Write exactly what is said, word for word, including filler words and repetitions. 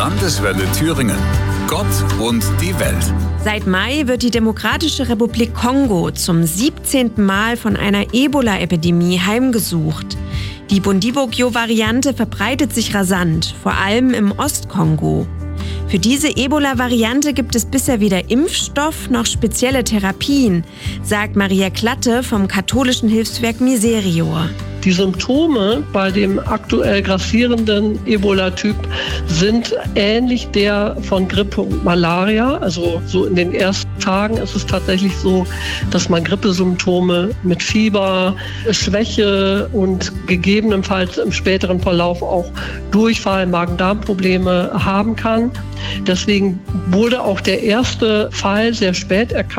Landeswelle Thüringen. Gott und die Welt. Seit Mai wird die Demokratische Republik Kongo zum siebzehnten Mal von einer Ebola-Epidemie heimgesucht. Die Bundibugyo-Variante verbreitet sich rasant, vor allem im Ostkongo. Für diese Ebola-Variante gibt es bisher weder Impfstoff noch spezielle Therapien, sagt Maria Klatte vom katholischen Hilfswerk Miserior. Die Symptome bei dem aktuell grassierenden Ebola-Typ sind ähnlich der von Grippe und Malaria. Also so in den ersten Tagen ist es tatsächlich so, dass man Grippesymptome mit Fieber, Schwäche und gegebenenfalls im späteren Verlauf auch Durchfall, Magen-Darm-Probleme haben kann. Deswegen wurde auch der erste Fall sehr spät erkannt.